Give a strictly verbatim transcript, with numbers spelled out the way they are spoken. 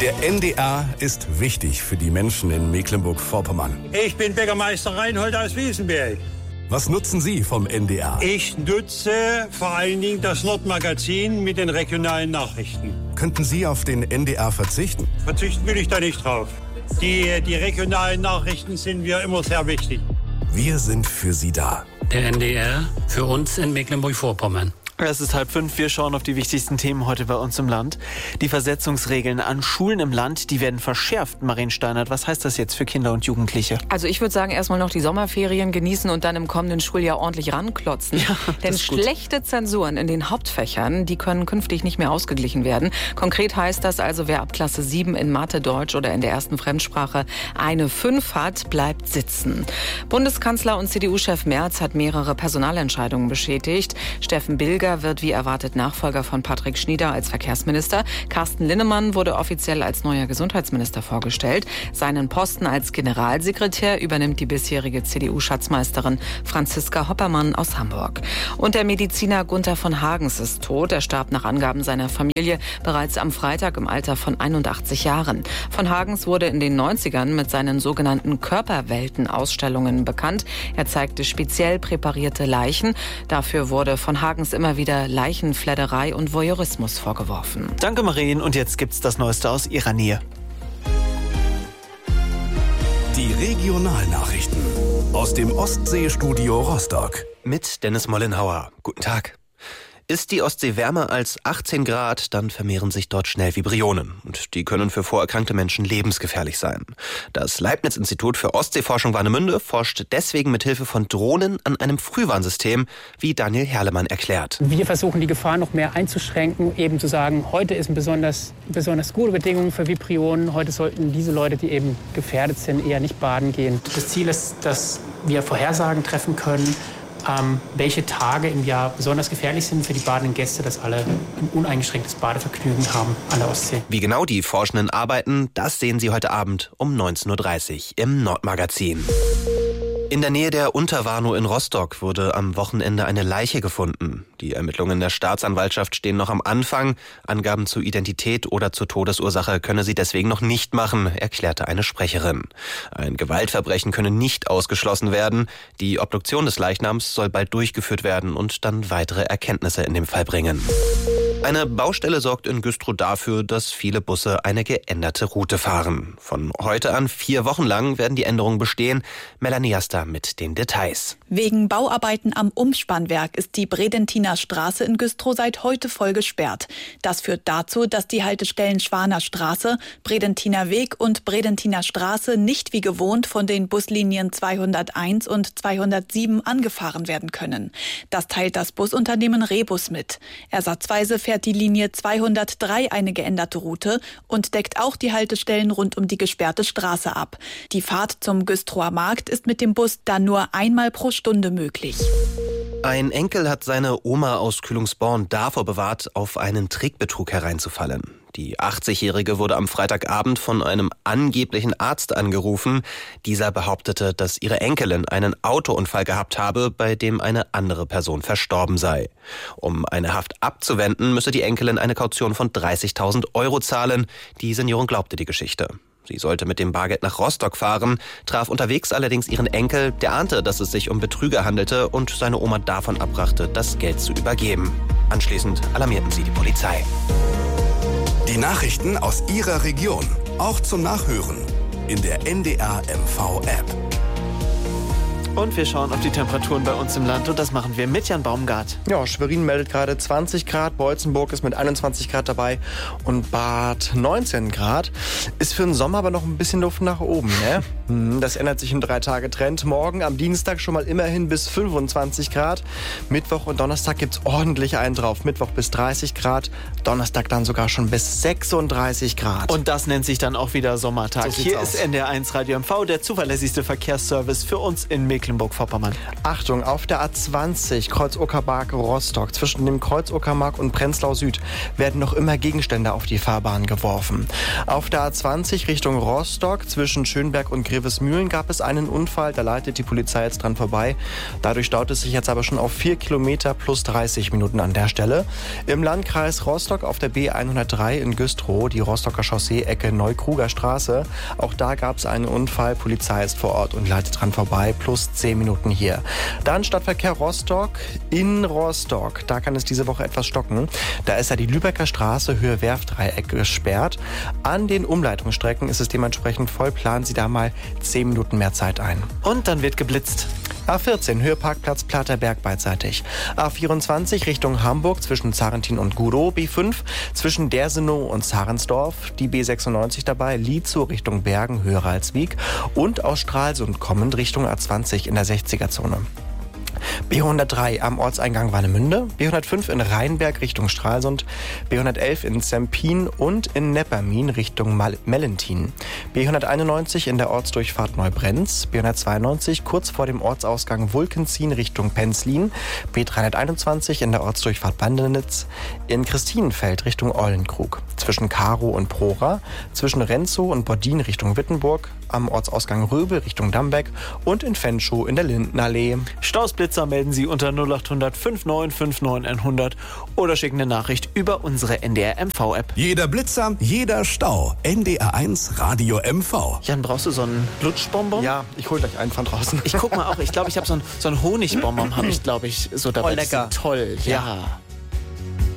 Der N D R ist wichtig für die Menschen in Mecklenburg-Vorpommern. Ich bin Bürgermeister Reinhold aus Wiesenberg. Was nutzen Sie vom N D R? Ich nutze vor allen Dingen das Nordmagazin mit den regionalen Nachrichten. Könnten Sie auf den N D R verzichten? Verzichten will ich da nicht drauf. Die, die regionalen Nachrichten sind mir immer sehr wichtig. Wir sind für Sie da. Der N D R für uns in Mecklenburg-Vorpommern. Es ist halb fünf, wir schauen auf die wichtigsten Themen heute bei uns im Land. Die Versetzungsregeln an Schulen im Land, die werden verschärft. Marien Steinert, was heißt das jetzt für Kinder und Jugendliche? Also ich würde sagen, erstmal noch die Sommerferien genießen und dann im kommenden Schuljahr ordentlich ranklotzen. Ja, Denn schlechte Zensuren in den Hauptfächern, die können künftig nicht mehr ausgeglichen werden. Konkret heißt das also, wer ab Klasse sieben in Mathe, Deutsch oder in der ersten Fremdsprache eine fünf hat, bleibt sitzen. Bundeskanzler und C D U-Chef Merz hat mehrere Personalentscheidungen bestätigt. Steffen Bilger wird wie erwartet Nachfolger von Patrick Schnieder als Verkehrsminister. Carsten Linnemann wurde offiziell als neuer Gesundheitsminister vorgestellt. Seinen Posten als Generalsekretär übernimmt die bisherige C D U-Schatzmeisterin Franziska Hoppermann aus Hamburg. Und der Mediziner Gunther von Hagens ist tot. Er starb nach Angaben seiner Familie bereits am Freitag im Alter von einundachtzig Jahren. Von Hagens wurde in den neunzigern mit seinen sogenannten Körperwelten-Ausstellungen bekannt. Er zeigte speziell präparierte Leichen. Dafür wurde von Hagens immer wieder Leichenfledderei und Voyeurismus vorgeworfen. Danke, Marien. Und jetzt gibt's das Neueste aus Ihrer Nähe. Die Regionalnachrichten aus dem Ostseestudio Rostock. Mit Dennis Mollenhauer. Guten Tag. Ist die Ostsee wärmer als achtzehn Grad, dann vermehren sich dort schnell Vibrionen. Und die können für vorerkrankte Menschen lebensgefährlich sein. Das Leibniz-Institut für Ostseeforschung Warnemünde forscht deswegen mit Hilfe von Drohnen an einem Frühwarnsystem, wie Daniel Herlemann erklärt. Wir versuchen, die Gefahr noch mehr einzuschränken, eben zu sagen, heute ist eine besonders, besonders gute Bedingung für Vibrionen. Heute sollten diese Leute, die eben gefährdet sind, eher nicht baden gehen. Das Ziel ist, dass wir Vorhersagen treffen können, Ähm, welche Tage im Jahr besonders gefährlich sind für die badenden Gäste, dass alle ein uneingeschränktes Badevergnügen haben an der Ostsee. Wie genau die Forschenden arbeiten, das sehen Sie heute Abend um neunzehn Uhr dreißig im Nordmagazin. In der Nähe der Unterwarnow in Rostock wurde am Wochenende eine Leiche gefunden. Die Ermittlungen der Staatsanwaltschaft stehen noch am Anfang. Angaben zur Identität oder zur Todesursache könne sie deswegen noch nicht machen, erklärte eine Sprecherin. Ein Gewaltverbrechen könne nicht ausgeschlossen werden. Die Obduktion des Leichnams soll bald durchgeführt werden und dann weitere Erkenntnisse in dem Fall bringen. Eine Baustelle sorgt in Güstrow dafür, dass viele Busse eine geänderte Route fahren. Von heute an vier Wochen lang werden die Änderungen bestehen. Melanie Asta mit den Details. Wegen Bauarbeiten am Umspannwerk ist die Bredentiner Straße in Güstrow seit heute voll gesperrt. Das führt dazu, dass die Haltestellen Schwaner Straße, Bredentiner Weg und Bredentiner Straße nicht wie gewohnt von den Buslinien zweihunderteins und zweihundertsieben angefahren werden können. Das teilt das Busunternehmen Rebus mit. Ersatzweise fährt die Linie zweihundertdrei eine geänderte Route und deckt auch die Haltestellen rund um die gesperrte Straße ab. Die Fahrt zum Güstrower Markt ist mit dem Bus dann nur einmal pro Stunde möglich. Ein Enkel hat seine Oma aus Kühlungsborn davor bewahrt, auf einen Trickbetrug hereinzufallen. Die achtzigjährige wurde am Freitagabend von einem angeblichen Arzt angerufen. Dieser behauptete, dass ihre Enkelin einen Autounfall gehabt habe, bei dem eine andere Person verstorben sei. Um eine Haft abzuwenden, müsse die Enkelin eine Kaution von dreißigtausend Euro zahlen. Die Seniorin glaubte die Geschichte. Sie sollte mit dem Bargeld nach Rostock fahren, traf unterwegs allerdings ihren Enkel, der ahnte, dass es sich um Betrüger handelte und seine Oma davon abbrachte, das Geld zu übergeben. Anschließend alarmierten sie die Polizei. Die Nachrichten aus Ihrer Region, auch zum Nachhören in der N D R M V-App. Und wir schauen auf die Temperaturen bei uns im Land und das machen wir mit Jan Baumgart. Ja, Schwerin meldet gerade zwanzig Grad, Beutzenburg ist mit einundzwanzig Grad dabei und Bad neunzehn Grad. Ist für den Sommer aber noch ein bisschen Luft nach oben, ne? Das ändert sich im Drei-Tage-Trend. Morgen am Dienstag schon mal immerhin bis fünfundzwanzig Grad. Mittwoch und Donnerstag gibt's ordentlich einen drauf. Mittwoch bis dreißig Grad, Donnerstag dann sogar schon bis sechsunddreißig Grad. Und das nennt sich dann auch wieder Sommertag. So Hier aus. ist N D R eins Radio M V, der zuverlässigste Verkehrsservice für uns in Mecklenburg. Mecklenburg-Vorpommern. Achtung, auf der A zwanzig Kreuz-Uckermark-Rostock zwischen dem Kreuz Uckermark und Prenzlau Süd werden noch immer Gegenstände auf die Fahrbahn geworfen. Auf der A zwanzig Richtung Rostock zwischen Schönberg und Grevesmühlen gab es einen Unfall, da leitet die Polizei jetzt dran vorbei. Dadurch staut es sich jetzt aber schon auf vier Kilometer plus dreißig Minuten an der Stelle. Im Landkreis Rostock auf der B hundertdrei in Güstrow, die Rostocker Chaussee, Ecke Neukruger Straße. Auch da gab es einen Unfall, Polizei ist vor Ort und leitet dran vorbei, plus zehn Minuten hier. Dann Stadtverkehr Rostock in Rostock. Da kann es diese Woche etwas stocken. Da ist ja die Lübecker Straße Höhe Werftdreieck gesperrt. An den Umleitungsstrecken ist es dementsprechend voll. Planen Sie da mal zehn Minuten mehr Zeit ein. Und dann wird geblitzt. A vierzehn Höhe Parkplatz Platerberg beidseitig. A vierundzwanzig Richtung Hamburg zwischen Zarentin und Gudow. B fünf zwischen Dersenow und Zarensdorf. Die B sechsundneunzig dabei. Lietzow Richtung Bergen, Höhe Ralswiek. Und aus Stralsund kommend Richtung A zwanzig in der sechziger-Zone. B hundertdrei am Ortseingang Warnemünde, B hundertfünf in Rheinberg Richtung Stralsund, B hundertelf in Zempin und in Neppermin Richtung Mal- Mellentin, B hunderteinundneunzig in der Ortsdurchfahrt Neubrenz, B hundertzweiundneunzig kurz vor dem Ortsausgang Wulkenzien Richtung Penzlin, B dreihunderteinundzwanzig in der Ortsdurchfahrt Bandenitz, in Christinenfeld Richtung Eulenkrug, zwischen Karow und Prora, zwischen Renzow und Bordin Richtung Wittenburg, am Ortsausgang Röbel Richtung Dambeck und in Fenschow in der Lindenallee. Stausblitzer melden Sie unter null acht hundert neunundfünfzig neunundfünfzig hundert oder schicken eine Nachricht über unsere N D R M V-App. Jeder Blitzer, jeder Stau. N D R eins Radio M V. Jan, brauchst du so einen Lutschbonbon? Ja, ich hol gleich einen von draußen. Ich guck mal auch, ich glaube, ich habe so einen so einen Honigbonbon, habe ich, glaube ich, so dabei. Oh, lecker. Toll, ja. ja.